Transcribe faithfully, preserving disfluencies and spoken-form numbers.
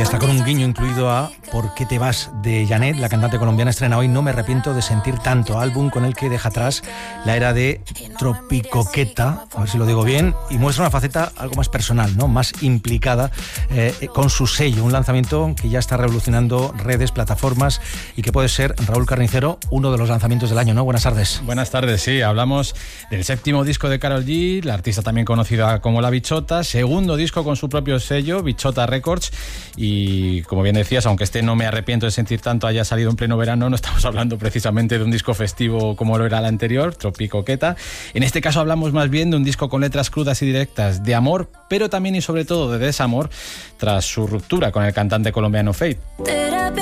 hasta con un guiño incluido a ¿Por qué te vas?, de Janet. La cantante colombiana estrena hoy No me arrepiento de sentir tanto, álbum con el que deja atrás la era de tropicoqueta, a ver si lo digo bien, y muestra una faceta algo más personal, ¿no? Más implicada eh, con su sello, un lanzamiento que ya está revolucionando redes, plataformas y que puede ser, Raúl Carnicero, uno de los lanzamientos del año, ¿no? Buenas tardes. Buenas tardes, sí, hablamos del séptimo disco de Karol G, la artista también conocida como La Bichota, segundo disco con su propio sello, Bichota Records, y como bien decías, aunque este No me arrepiento de sentir tanto haya salido en pleno verano, no estamos hablando precisamente de un disco festivo como lo era el anterior, Tropicoqueta. En este caso hablamos más bien de un disco con letras crudas y directas de amor, pero también y sobre todo de desamor tras su ruptura con el cantante colombiano Feid.